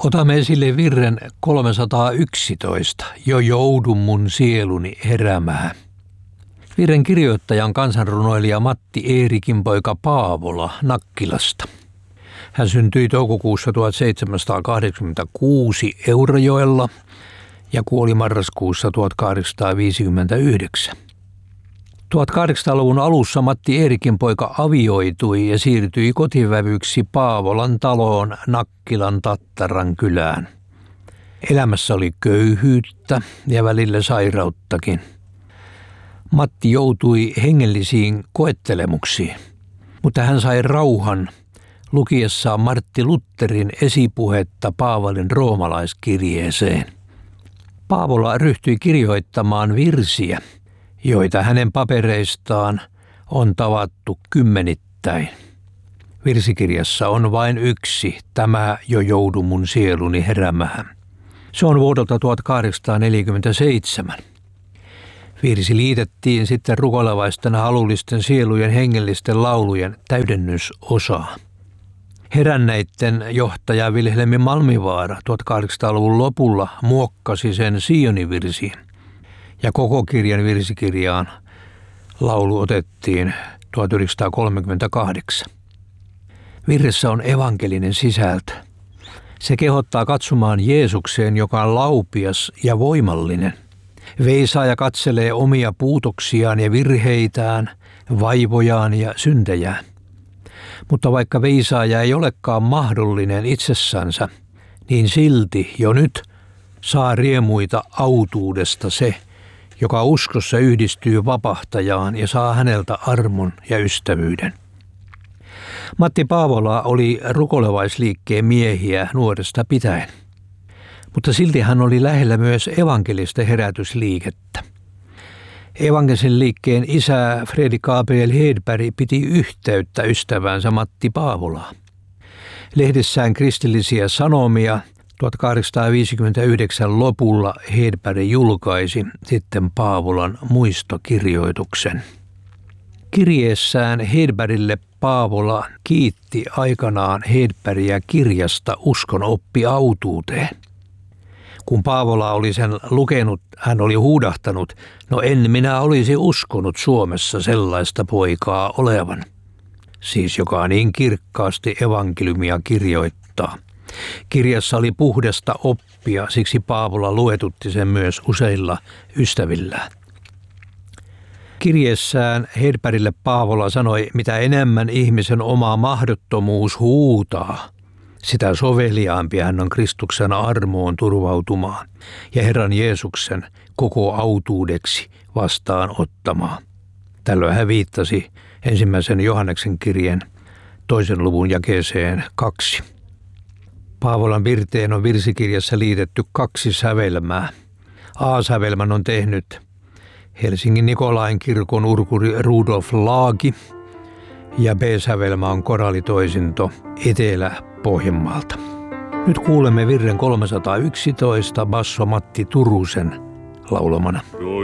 Otamme esille virren 311, jo joudun mun sieluni heräämään. Virren kirjoittaja on kansanrunoilija Matti Eerikin poika Paavola Nakkilasta. Hän syntyi toukokuussa 1786 Eurajoella ja kuoli marraskuussa 1859. 1800-luvun alussa Matti Eerikin poika avioitui ja siirtyi kotivävyksi Paavolan taloon Nakkilan Tattaran kylään. Elämässä oli köyhyyttä ja välillä sairauttakin. Matti joutui hengellisiin koettelemuksiin, mutta hän sai rauhan lukiessaan Martti Lutherin esipuhetta Paavalin roomalaiskirjeeseen. Paavola ryhtyi kirjoittamaan virsiä, joita hänen papereistaan on tavattu kymmenittäin. Virsikirjassa on vain yksi, tämä jo joudu mun sieluni heräämään. Se on vuodelta 1847. Virsi liitettiin sitten rukoilevaisten halullisten sielujen hengellisten laulujen täydennysosaan. Heränneitten johtaja Vilhelmi Malmivaara 1800-luvun lopulla muokkasi sen Sioni-virsiin ja koko kirjan virsikirjaan laulu otettiin 1938. Virressä on evankelinen sisältö. Se kehottaa katsomaan Jeesukseen, joka on laupias ja voimallinen. Veisaaja katselee omia puutoksiaan ja virheitään, vaivojaan ja syntejään. Mutta vaikka veisaaja ei olekaan mahdollinen itsessänsä, niin silti jo nyt saa riemuita autuudesta se, joka uskossa yhdistyy vapahtajaan ja saa häneltä armon ja ystävyyden. Matti Paavola oli rukoilevaisliikkeen miehiä nuoresta pitäen, mutta silti hän oli lähellä myös evankelista herätysliikettä. Evankelisen liikkeen isä Fredrik Gabriel Hedberg piti yhteyttä ystävänsä Matti Paavolaa. Lehdessään Kristillisiä Sanomia 1859 lopulla Hedberg julkaisi sitten Paavolan muistokirjoituksen. Kirjeessään Hedbergille Paavola kiitti aikanaan Hedbergia kirjasta Uskon oppi autuuteen. Kun Paavola oli sen lukenut, hän oli huudahtanut, no en minä olisi uskonut Suomessa sellaista poikaa olevan. Siis joka niin kirkkaasti evankeliumia kirjoittaa. Kirjassa oli puhdasta oppia, siksi Paavola luetutti sen myös useilla ystävillään. Kirjeessään Hedbergille Paavola sanoi, mitä enemmän ihmisen oma mahdottomuus huutaa, sitä soveliaampi hän on Kristuksen armoon turvautumaan ja Herran Jeesuksen koko autuudeksi vastaanottamaan. Tällöin hän viittasi 1. Johanneksen kirjeen 2. luvun jakeeseen 2. Paavolan virteen on virsikirjassa liitetty 2 sävelmää. A-sävelmän on tehnyt Helsingin Nikolain kirkon urkuri Rudolf Laagi ja B-sävelmä on koraalitoisinto Etelä-Pohjanmaalta. Nyt kuulemme virren 311 basso Matti Turusen laulamana.